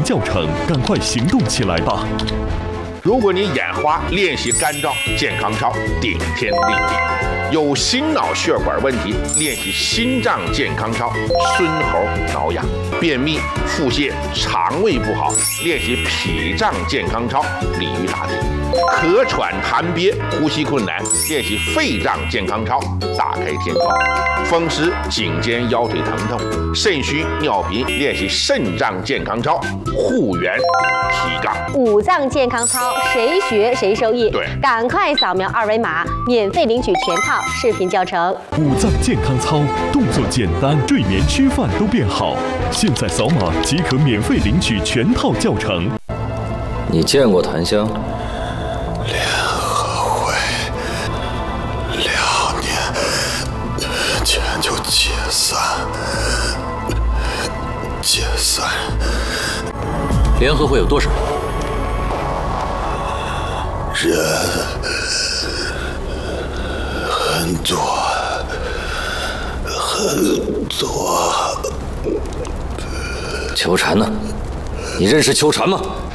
评教程，赶快行动起来吧！ 如果你眼花，练习干燥健康操，顶天立地；有心脑血管问题，练习心脏健康操，孙猴挠痒；便秘、腹泻、肠胃不好，练习脾脏健康操，鲤鱼打挺；咳喘痰憋、呼吸困难，练习肺脏健康操，大开天窗；风湿、颈肩腰腿疼痛、肾虚尿频，练习肾脏健康操，护元提杠。 五脏健康操，谁学谁受益。 对， 赶快扫描二维码，免费领取全套视频教程。 五脏健康操，动作简单，睡眠吃饭都变好。现在扫码即可免费领取全套教程。 你见过檀香？ 联合会2年前就解散。 联合会有多少人？很多。 秋蝉呢？你认识秋蝉吗？